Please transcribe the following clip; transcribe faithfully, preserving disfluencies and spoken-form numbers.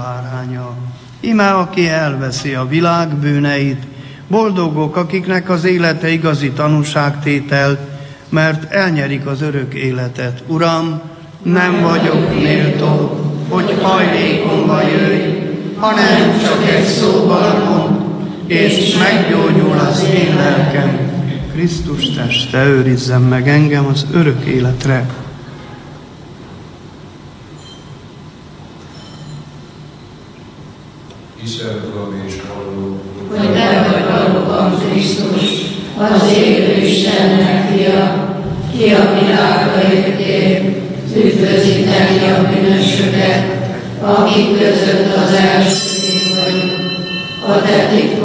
báránya. Íme, aki elveszi a világ bűneit, boldogok, akiknek az élete igazi tanúságtétel, mert elnyerik az örök életet. Uram, nem vagyok méltó, hogy hajlékomba jöjj, hanem csak egy szóval mond, és meggyógyul az én lelkem. Krisztus teste, őrizzen meg engem az örök életre. Hiszen tudom és hallom, hogy te vagy valóban Krisztus, az élő Istennek fia, ki a világra jöttél, üdvözíteni a bűnösöket, akik között az első vagy. A te